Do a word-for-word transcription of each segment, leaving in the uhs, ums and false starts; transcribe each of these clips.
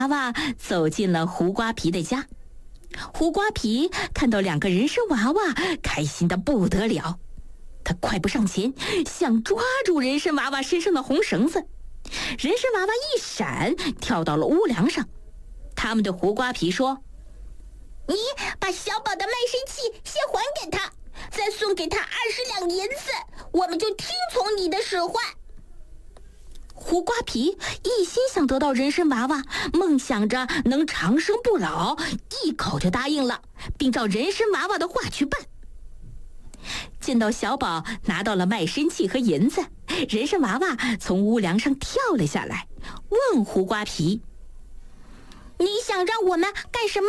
娃娃走进了胡瓜皮的家。胡瓜皮看到两个人参娃娃，开心得不得了。他快步上前，想抓住人参娃娃身上的红绳子。人参娃娃一闪，跳到了屋梁上。他们对胡瓜皮说：“ 你把小宝的卖身契先还给他，再送给他二十两银子，我们就听从你的使唤。” 胡瓜皮一心想得到人参娃娃，梦想着能长生不老，一口就答应了，并照人参娃娃的话去办。见到小宝拿到了卖身契和银子，人参娃娃从屋梁上跳了下来，问胡瓜皮：“ 你想让我们干什么？”“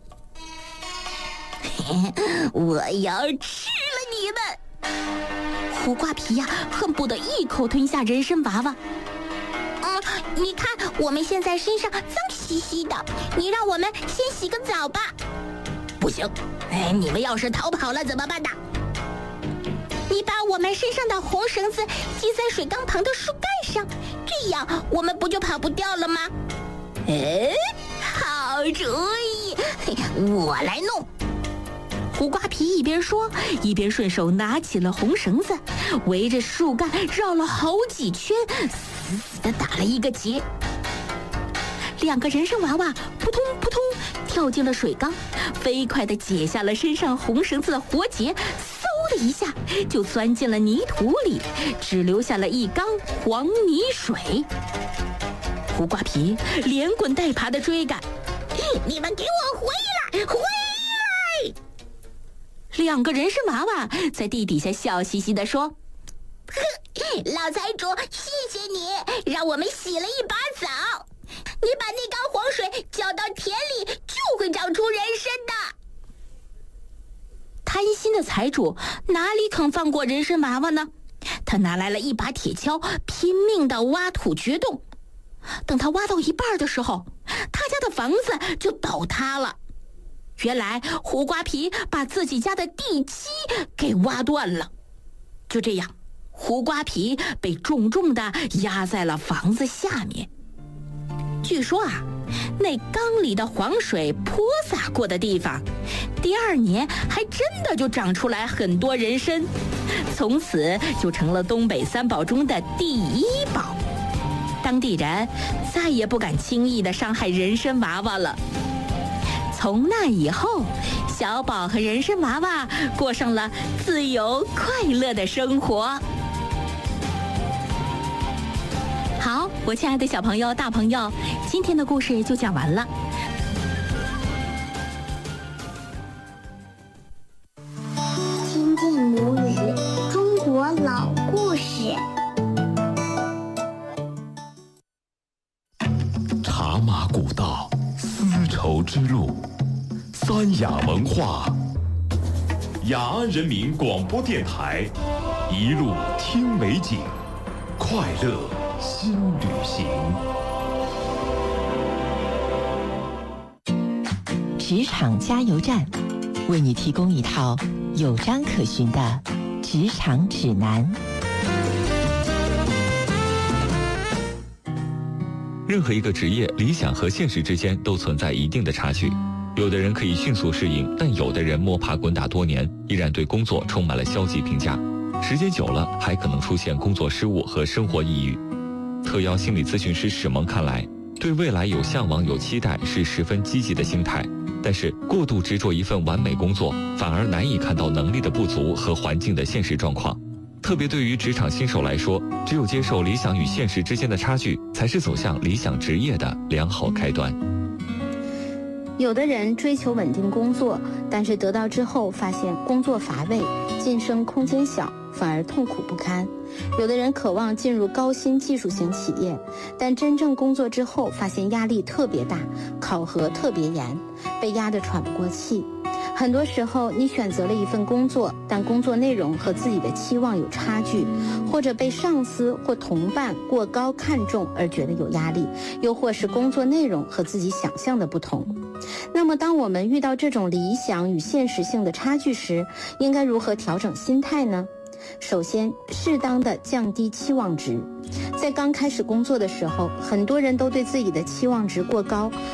我要吃了你们！”胡瓜皮呀，恨不得一口吞下人参娃娃。 嗯，你看我们现在身上脏兮兮的，你让我们先洗个澡吧。 不行，哎，你们要是逃跑了怎么办呢？ 你把我们身上的红绳子系在水缸旁的树干上，这样我们不就跑不掉了吗？ 哎，好主意，我来弄。胡瓜皮一边说，一边顺手拿起了红绳子，围着树干绕了好几圈，死死地打了一个结。两个人参娃娃扑通扑通跳进了水缸，飞快地解下了身上红绳子的活结，嗖的一下就钻进了泥土里，只留下了一缸黄泥水。胡瓜皮连滚带爬地追赶：“ 你们给我回来，回来！” 两个人参娃娃在地底下笑嘻嘻地说：“ 老财主，谢谢你让我们洗了一把澡。你把那缸黄水浇到田里，就会长出人参的。” 贪心的财主哪里肯放过人参娃娃呢？他拿来了一把铁锹，拼命地挖土掘洞。等他挖到一半的时候，他家的房子就倒塌了。原来胡瓜皮把自己家的地基给挖断了。就这样，胡瓜皮被重重地压在了房子下面。据说啊，那缸里的黄水泼洒过的地方，第二年还真的就长出来很多人参，从此就成了东北三宝中的第一宝。当地人再也不敢轻易地伤害人参娃娃了。从那以后，小宝和人参娃娃过上了自由快乐的生活。好，我亲爱的小朋友、大朋友，今天的故事就讲完了。 亲近母语，中国老故事。 茶马古道，丝绸之路，三雅文化。雅安人民广播电台，一路听美景，快乐新旅行。 职场加油站，为你提供一套有章可循的职场指南。 任何一个职业，理想和现实之间都存在一定的差距。有的人可以迅速适应，但有的人摸爬滚打多年，依然对工作充满了消极评价。时间久了，还可能出现工作失误和生活抑郁。特邀心理咨询师史萌看来，对未来有向往、有期待是十分积极的心态。但是过度执着一份完美工作，反而难以看到能力的不足和环境的现实状况。特别对于职场新手来说，只有接受理想与现实之间的差距，才是走向理想职业的良好开端。 有的人追求稳定工作，但是得到之后发现工作乏味，晋升空间小，反而痛苦不堪。有的人渴望进入高新技术型企业，但真正工作之后发现压力特别大，考核特别严，被压得喘不过气。很多时候你选择了一份工作，但工作内容和自己的期望有差距，或者被上司或同伴过高看重而觉得有压力，又或是工作内容和自己想象的不同。那么当我们遇到这种理想与现实性的差距时，应该如何调整心态呢？ 首先，适当的降低期望值。在刚开始工作的时候，很多人都对自己的期望值过高，